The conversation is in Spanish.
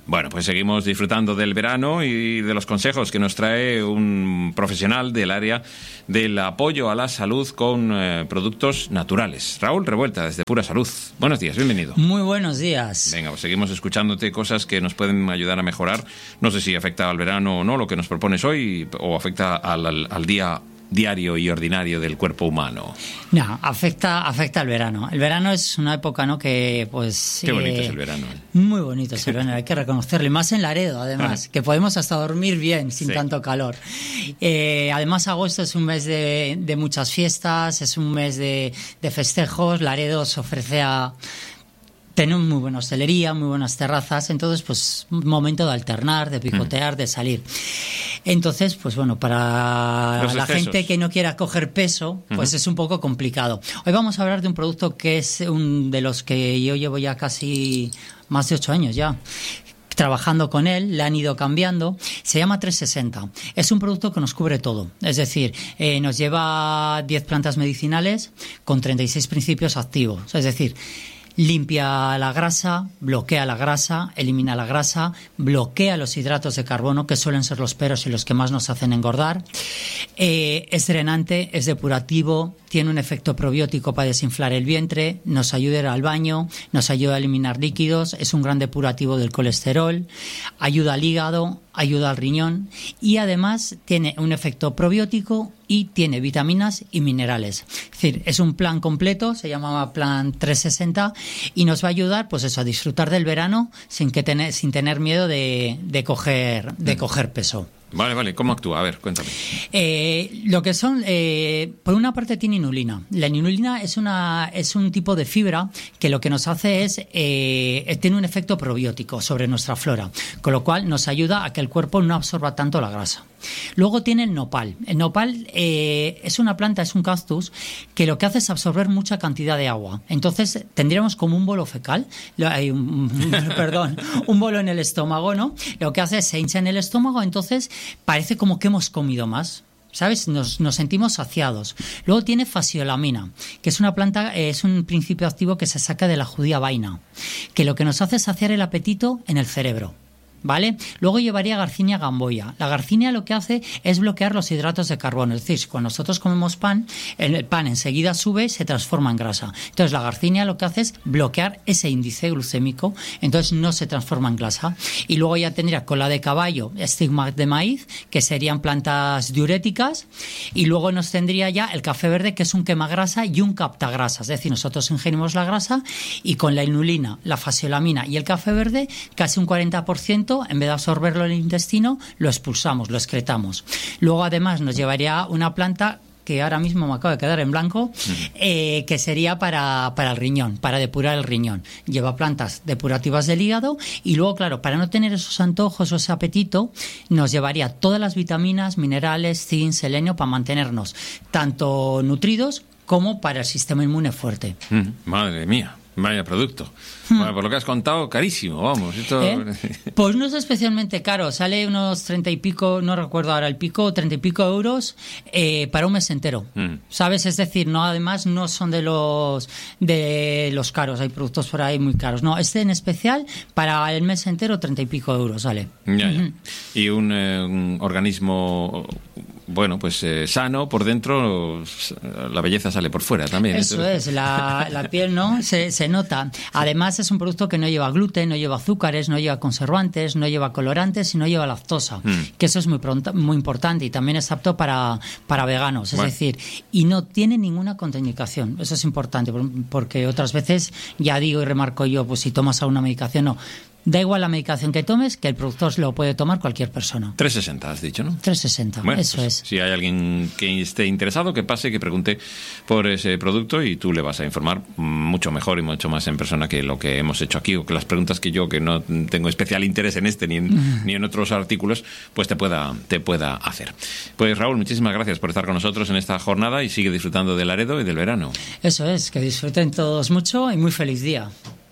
Bueno, pues seguimos disfrutando del verano y de los consejos que nos trae un profesional del área del apoyo a la salud con productos naturales. Raúl Revuelta, desde Pura Salud. Buenos días, bienvenido. Muy buenos días. Venga, pues seguimos escuchándote cosas que nos pueden ayudar a mejorar. No sé si afecta al verano o no lo que nos propones hoy, o afecta al día diario y ordinario del cuerpo humano. No, afecta al verano. El verano es una época, ¿no? Que pues... Qué bonito es el verano. Muy bonito es el verano, hay que reconocerlo. Y más en Laredo, además, que podemos hasta dormir bien sin tanto calor. Además, agosto es un mes de muchas fiestas, es un mes de festejos. Laredo se ofrece a... Tenemos muy buena hostelería, muy buenas terrazas, entonces pues un momento de alternar, de picotear, de salir. Entonces, pues bueno, para la gente que no quiera coger peso, pues es un poco complicado. Hoy vamos a hablar de un producto que es un de los que yo llevo ya casi más de 8 años ya trabajando con él, le han ido cambiando. Se llama 360. Es un producto que nos cubre todo. Es decir, nos lleva 10 plantas medicinales con 36 principios activos. Es decir, limpia la grasa, bloquea la grasa, elimina la grasa, bloquea los hidratos de carbono, que suelen ser los peros y los que más nos hacen engordar. Es drenante, es depurativo, tiene un efecto probiótico para desinflar el vientre, nos ayuda a ir al baño, nos ayuda a eliminar líquidos, es un gran depurativo del colesterol, ayuda al hígado, ayuda al riñón y además tiene un efecto probiótico y tiene vitaminas y minerales. Es decir, es un plan completo, se llama Plan 360 y nos va a ayudar pues eso, a disfrutar del verano sin tener miedo de coger peso. Vale. ¿Cómo actúa? A ver, cuéntame. Lo que son, por una parte tiene inulina. La inulina es un tipo de fibra que lo que nos hace es, tiene un efecto probiótico sobre nuestra flora, con lo cual nos ayuda a que el cuerpo no absorba tanto la grasa. Luego tiene el nopal. El nopal es una planta, es un cactus, que lo que hace es absorber mucha cantidad de agua. Entonces tendríamos como un bolo fecal, un bolo en el estómago, ¿no? Lo que hace es se hincha en el estómago, entonces parece como que hemos comido más. ¿Sabes? Nos sentimos saciados. Luego tiene fasiolamina, que es una planta, es un principio activo que se saca de la judía vaina, que lo que nos hace es saciar el apetito en el cerebro. ¿Vale? Luego llevaría Garcinia gamboia. La garcinia lo que hace es bloquear los hidratos de carbono. Es decir, cuando nosotros comemos pan, el pan enseguida sube y se transforma en grasa. Entonces la garcinia lo que hace es bloquear ese índice glucémico, entonces no se transforma en grasa. Y luego ya tendría cola de caballo, estigma de maíz, que serían plantas diuréticas. Y luego nos tendría ya el café verde, que es un quemagrasa y un captagrasa. Es decir, nosotros ingerimos la grasa y con la inulina, la fasiolamina y el café verde, casi un 40%, en vez de absorberlo en el intestino, lo expulsamos, lo excretamos. Luego, además, nos llevaría una planta que ahora mismo me acaba de quedar en blanco, que sería para el riñón, para depurar el riñón. Lleva plantas depurativas del hígado y luego, claro, para no tener esos antojos o ese apetito, nos llevaría todas las vitaminas, minerales, zinc, selenio, para mantenernos tanto nutridos como para el sistema inmune fuerte. Madre mía. Vaya producto. Bueno, por lo que has contado, carísimo, vamos. Esto... Pues no es especialmente caro. Sale unos 30 y pico, no recuerdo ahora el pico, 30 y pico euros para un mes entero. ¿Sabes? Es decir, no, además no son de los caros. Hay productos por ahí muy caros. No, este en especial para el mes entero 30 y pico euros sale. Ya. Y un organismo... Bueno, pues sano por dentro, la belleza sale por fuera también. Eso es, la piel, ¿no? Se nota. Además es un producto que no lleva gluten, no lleva azúcares, no lleva conservantes, no lleva colorantes y no lleva lactosa, que eso es muy importante y también es apto para veganos, es decir, y no tiene ninguna contraindicación. Eso es importante porque otras veces, ya digo y remarco yo, pues si tomas alguna medicación, no. Da igual la medicación que tomes, que el producto lo puede tomar cualquier persona. 360 has dicho, ¿no? 360, bueno, eso pues, es. Si hay alguien que esté interesado, que pase, que pregunte por ese producto y tú le vas a informar mucho mejor y mucho más en persona que lo que hemos hecho aquí, o que las preguntas que yo, que no tengo especial interés en este ni en otros artículos, pues te pueda hacer. Pues Raúl, muchísimas gracias por estar con nosotros en esta jornada y sigue disfrutando de Laredo y del verano. Eso es, que disfruten todos mucho y muy feliz día.